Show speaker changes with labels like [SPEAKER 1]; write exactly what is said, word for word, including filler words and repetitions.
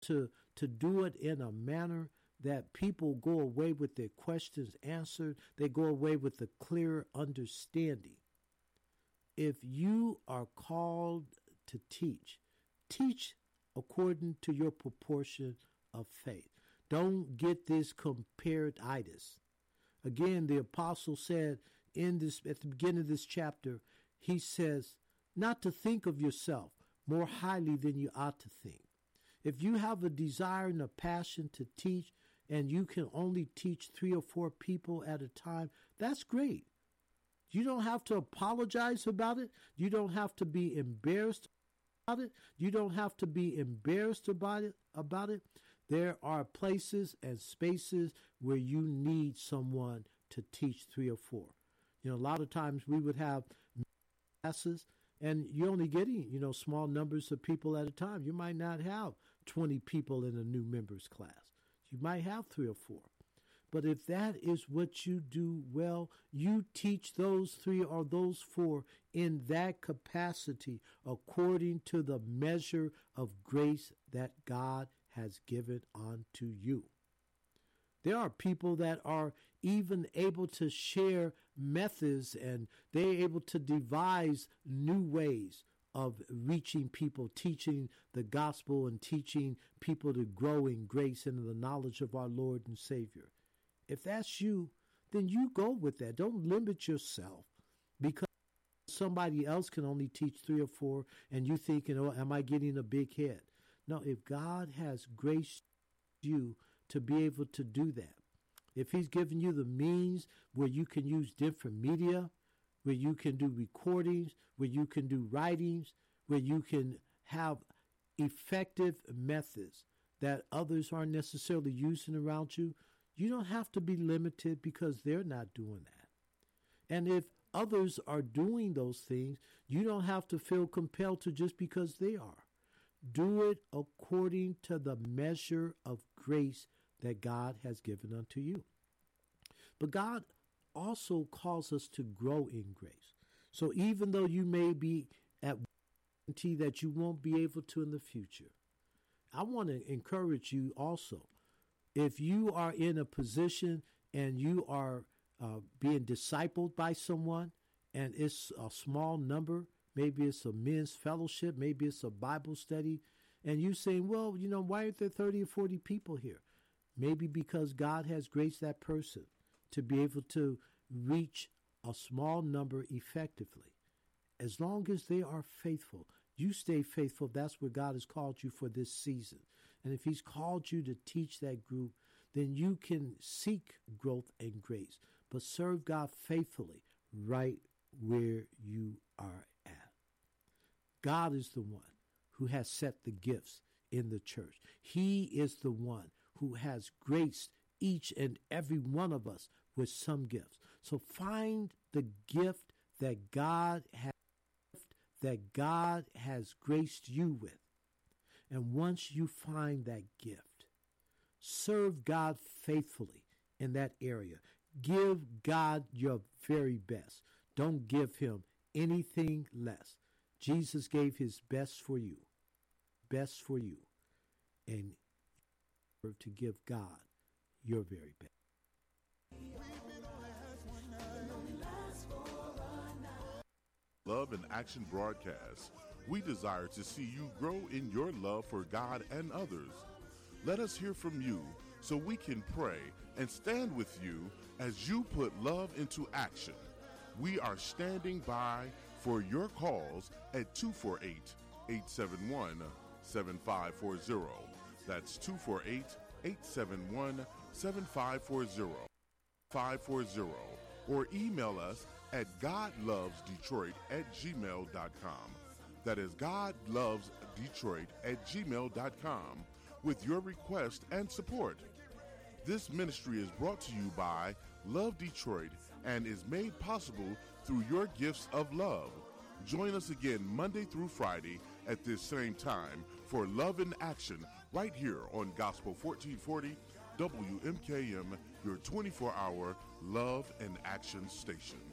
[SPEAKER 1] to, to do it in a manner that people go away with their questions answered. They go away with a clear understanding. If you are called to teach, teach according to your proportion of faith. Don't get this comparatitis. Again, the apostle said in this at the beginning of this chapter, he says, not to think of yourself more highly than you ought to think. If you have a desire and a passion to teach, and you can only teach three or four people at a time, that's great. You don't have to apologize about it. You don't have to be embarrassed about it. You don't have to be embarrassed about it. About it. There are places and spaces where you need someone to teach three or four. You know, a lot of times we would have classes, and you're only getting, you know, small numbers of people at a time. You might not have twenty people in a new members class. You might have three or four. But if that is what you do well, you teach those three or those four in that capacity according to the measure of grace that God has given unto you. There are people that are even able to share methods, and they're able to devise new ways of reaching people, teaching the gospel and teaching people to grow in grace and in the knowledge of our Lord and Savior. If that's you, then you go with that. Don't limit yourself because somebody else can only teach three or four and you thinking, oh, am I getting a big head? No, if God has graced you to be able to do that, if he's given you the means where you can use different media, where you can do recordings, where you can do writings, where you can have effective methods that others aren't necessarily using around you, you don't have to be limited because they're not doing that. And if others are doing those things, you don't have to feel compelled to just because they are. Do it according to the measure of grace that God has given unto you. But God also calls us to grow in grace. So even though you may be at guarantee that you won't be able to in the future, I want to encourage you also. If you are in a position and you are uh, being discipled by someone and it's a small number, maybe it's a men's fellowship, maybe it's a Bible study, and you saying, well, you know, why aren't there thirty or forty people here? Maybe because God has graced that person to be able to reach a small number effectively. As long as they are faithful, you stay faithful. That's where God has called you for this season. And if he's called you to teach that group, then you can seek growth and grace, but serve God faithfully right where you are at. God is the one who has set the gifts in the church. He is the one who has graced each and every one of us with some gifts. So find the gift that God has that God has graced you with. And once you find that gift, serve God faithfully in that area. Give God your very best. Don't give him anything less. Jesus gave his best for you, best for you, and to give God your very best.
[SPEAKER 2] Love and Action broadcast. We desire to see you grow in your love for God and others. Let us hear from you so we can pray and stand with you as you put love into action. We are standing by for your calls at two four eight, eight seven one, seven five four zero. That's two four eight, eight seven one, seven five four zero. five four zero. Or email us at godlovesdetroit at gmail dot com. That is godlovesdetroit at gmail dot com with your request and support. This ministry is brought to you by Love Detroit and is made possible through your gifts of love. Join us again Monday through Friday at this same time for Love in Action right here on Gospel fourteen forty W M K M, your twenty-four hour Love and Action station.